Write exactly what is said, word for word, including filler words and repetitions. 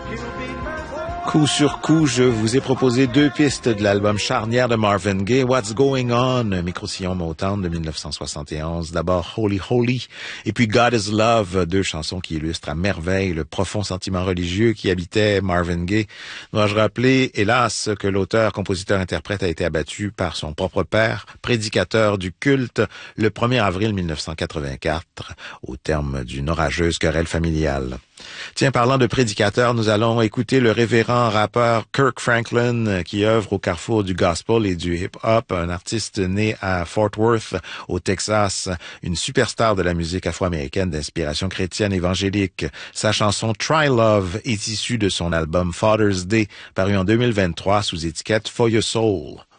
Coup sur coup, je vous ai proposé deux pistes de l'album charnière de Marvin Gaye, What's Going On, micro-sillon Motown de dix-neuf cent soixante et onze. D'abord Holy Holy, et puis God is Love, deux chansons qui illustrent à merveille le profond sentiment religieux qui habitait Marvin Gaye. Dois-je rappeler, hélas, que l'auteur, compositeur, interprète a été abattu par son propre père, prédicateur du culte, le premier avril mille neuf cent quatre-vingt-quatre, au terme d'une orageuse querelle familiale. Tiens, parlant de prédicateur, nous allons écouter le révérend rappeur Kirk Franklin qui œuvre au carrefour du gospel et du hip-hop, un artiste né à Fort Worth, au Texas, une superstar de la musique afro-américaine d'inspiration chrétienne évangélique. Sa chanson Try Love est issue de son album Father's Day, paru en deux mille vingt-trois sous étiquette For Your Soul.